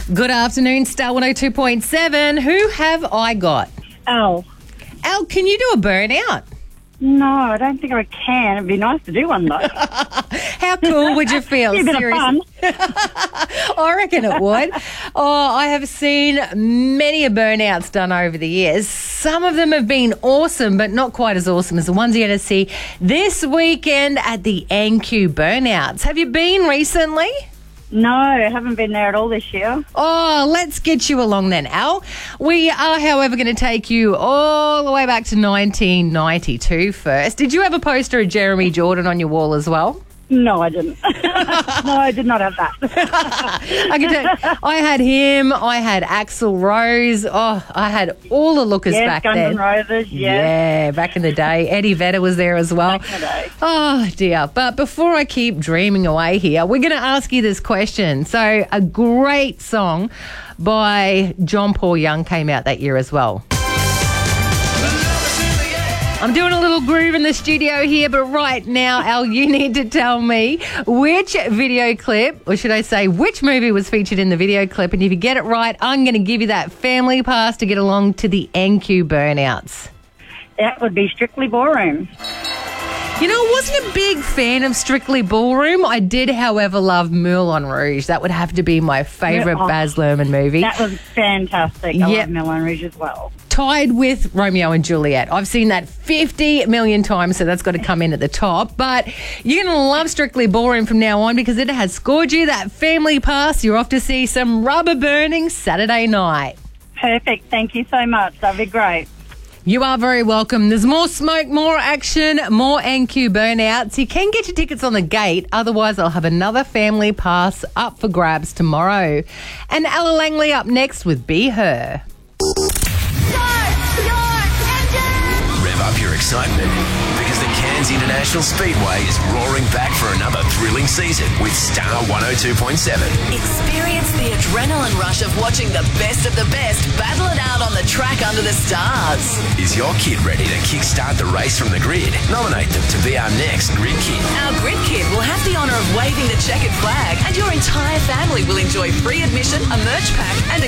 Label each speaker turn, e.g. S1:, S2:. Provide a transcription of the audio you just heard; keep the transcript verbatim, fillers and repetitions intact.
S1: Good afternoon, Star one oh two point seven. Who have I got?
S2: Al.
S1: Al, can you do a burnout?
S2: No, I don't think I can. It'd be nice to do one, though.
S1: How cool would you feel?
S2: Be a bit of fun.
S1: I reckon it would. Oh, I have seen many a burnouts done over the years. Some of them have been awesome, but not quite as awesome as the ones you're going to see this weekend at the N Q Burnouts. Have you been recently?
S2: No, I haven't been there at all this year.
S1: Oh, let's get you along then, Al. We are, however, going to take you all the way back to nineteen ninety-two first. Did you have a poster of Jeremy Jordan on your wall as well?
S2: No, I didn't. No, I did not have that.
S1: I can tell, I had him. I had Axl Rose. Oh, I had all the lookers
S2: yes,
S1: back
S2: Guns
S1: then.
S2: N' Roses, yes.
S1: Yeah, back in the day. Eddie Vedder was there as well.
S2: Back in the day.
S1: Oh, dear. But before I keep dreaming away here, we're going to ask you this question. So a great song by John Paul Young came out that year as well. I'm doing a little groove in the studio here, but right now, Al, you need to tell me which video clip, or should I say, which movie was featured in the video clip, and if you get it right, I'm going to give you that family pass to get along to the N Q Burnouts.
S2: That would be Strictly Ballroom.
S1: You know, I wasn't a big fan of Strictly Ballroom. I did, however, love Moulin Rouge. That would have to be my favourite
S2: Oh,
S1: Baz Luhrmann movie.
S2: That was fantastic. I
S1: Yep.
S2: love Moulin Rouge as well.
S1: Tied with Romeo and Juliet. I've seen that fifty million times, so that's got to come in at the top. But you're going to love Strictly Ballroom from now on because it has scored you that family pass. You're off to see some rubber burning Saturday night.
S2: Perfect. Thank you so much. That'd be great.
S1: You are very welcome. There's more smoke, more action, more N Q Burnouts. You can get your tickets on the gate. Otherwise, I'll have another family pass up for grabs tomorrow. And Ella Langley up next with Be Her.
S3: Rev up your excitement because the Cairns International Speedway is roaring back for another thrilling season with Star one oh two point seven.
S4: Experience the adrenaline rush of watching the best of the best battle it out on the track under the stars.
S3: Is your kid ready to kickstart the race from the grid? Nominate them to be our next Grid Kid.
S4: Our Grid Kid will have the honour of waving the checkered flag, and your entire family will enjoy free admission, a merch pack, and a